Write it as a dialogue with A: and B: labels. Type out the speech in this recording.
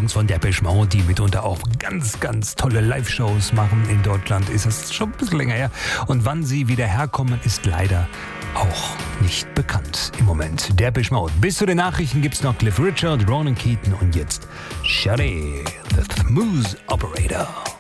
A: Jungs von Depeche Mode, die mitunter auch ganz, ganz tolle Live-Shows machen in Deutschland, ist das schon ein bisschen länger her. Und wann sie wieder herkommen, ist leider auch nicht bekannt im Moment. Depeche Mode. Bis zu den Nachrichten gibt's noch Cliff Richard, Ronan Keaton und jetzt Shadi, the Smooth Operator.